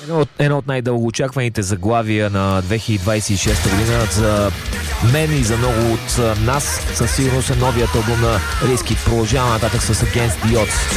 Едно от най-дългоочакваните заглавия на 2026 година за мен и за много от нас със сигурност е новият албум на Риски. Продължава нататък с Against the Odds.